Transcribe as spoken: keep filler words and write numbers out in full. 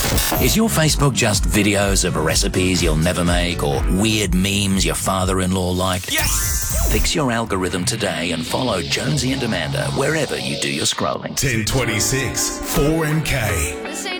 Is your Facebook just videos of recipes you'll never make or weird memes your father-in-law liked? Yes! Fix your algorithm today and follow Jonesy and Amanda wherever you do your scrolling. ten twenty-six, four M K. This ain't